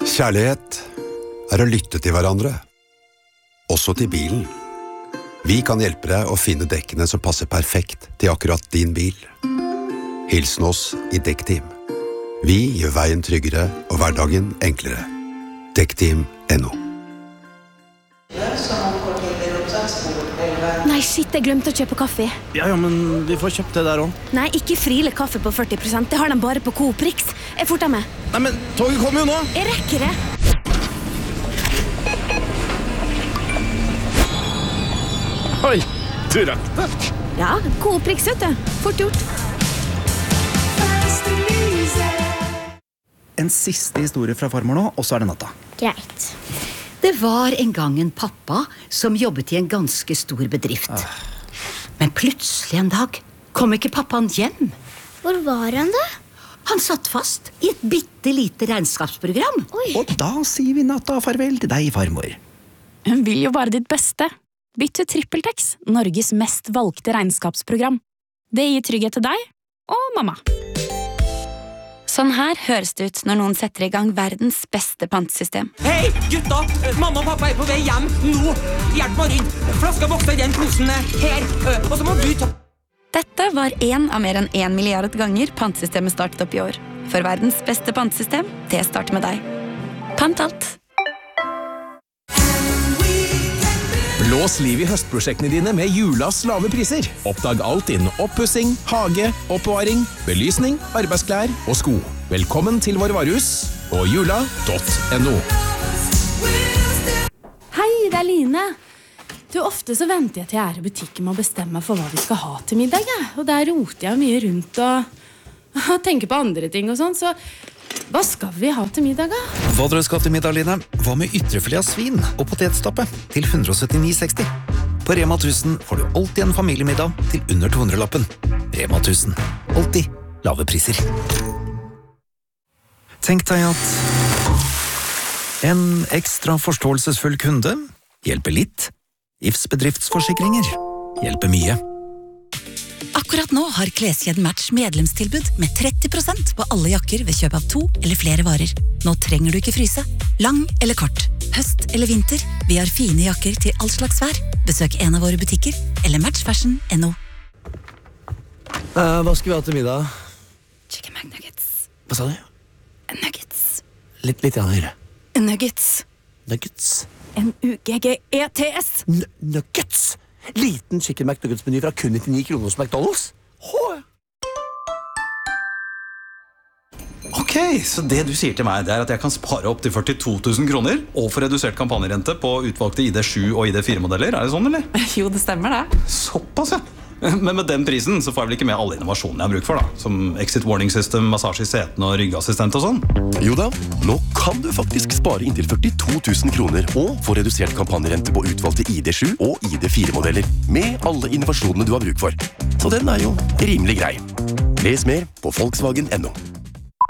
Kjærlighet å lytte til hverandre, også til bilen. Vi kan hjelpe deg å finne dekkene som passer perfekt til akkurat din bil. Hilsen oss i Dekkteam. Vi gjør veien tryggere og hverdagen enklere. Dekkteam.no. Nei, shit, jeg glemte å kjøpe kaffe. Ja, men vi får kjøpt det der også. Nei, ikke Friele kaffe på 40%. Det har de bare på Coop Rix. Jeg forter meg. Nei, men toget kommer jo nå! Jeg rekker det. Oi, du rakk det. Ja, Coop Rix, vet du. Fort gjort. En siste historie fra farmor nå, og så det natta. Greit. Det var en gang en pappa som jobbet i en ganske stor bedrift. Men plutselig en dag kom ikke pappaen hjem. Hvor var han da? Han satt fast i et bittelite regnskapsprogram. Oi. Og da sier vi natta farvel til deg, farmor. Hun vil jo bare ditt beste. Bytt til TrippelTex, Norges mest valgte regnskapsprogram. Det gir trygghet til deg og mamma. Sånn her høres det ut når noen setter i gang verdens beste pantesystem. Hei, gutta! Mamma og pappa på vei hjem nå. Hjelp meg inn. Flaska vokser i den posen her. Og så må du ta... Dette var en av mer enn 1 milliard ganger pantesystemet startet opp i år. For verdens beste pantesystem, det starter med deg. Pant alt. Blås liv i høstprosjektene dine med Julas lave priser. Oppdag alt innen oppussing, hage, oppbevaring, belysning, arbeidsklær og sko. Velkommen til vår varehus på jula.no. Hei, det er Line. Du, ofte så venter jeg til jeg i butikken med å bestemme for hva vi skal ha til middag. Og der roter jeg mye rundt og tenker på andre ting og sånn, så... Hva skal vi ha til middag, da? Hva dere skal til middag, Line? Hva med ytrefilet av svin og potetstappe til 179,60? På Rema 1000 får du alltid en familiemiddag til under 200-lappen. Rema 1000. Alltid lave priser. Tenk deg at en ekstra forståelsesfull kunde hjelper litt. Ifs bedriftsforsikringer hjelper mye. Akkurat nå har Kleskjeden Match medlemstilbud med 30% på alle jakker ved kjøp av 2 eller flere varer. Nå trenger du ikke fryse. Lang eller kort, høst eller vinter, vi har fine jakker til all slags vær. Besøk en av våre butikker eller matchfashion.no. Hva skal vi ha til middag? Chicken McNuggets. Hva sa du? Nuggets. Litt høyere. Nuggets. Nuggets. N-U-G-G-E-T-S. Nuggets! Liten chicken McNuggets-meny fra kun 99 kroner hos McDonald's. Ok, så det du sier til meg, det er at jeg kan spare opp til 42 000 kroner og få redusert kampanjerente på utvalgte ID7 og ID4-modeller. Er det sånn, eller? Jo, det stemmer det. Såpass, ja. Men med den prisen så får jeg vel ikke med alle innovasjonene jeg har bruk for, da. Som exit warning system, massasje i setene og ryggassistent og sånn. Jo da, nå kan du faktisk spare inntil 42 000 kroner og få redusert kampanjerente på utvalgte ID7 og ID4-modeller med alle innovasjonene du har bruk for. Så den er jo rimelig grei. Les mer på Volkswagen.no.